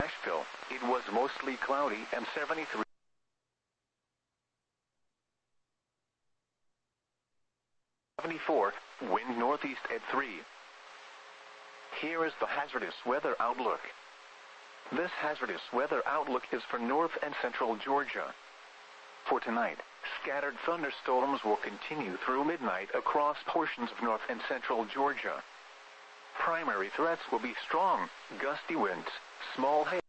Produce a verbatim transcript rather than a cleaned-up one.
Nashville, it was mostly cloudy and seventy-three. seventy-four, wind northeast at three. Here is the hazardous weather outlook. This hazardous weather outlook is for north and central Georgia. For tonight, scattered thunderstorms will continue through midnight across portions of north and central Georgia. Primary threats will be strong, gusty winds, small hail.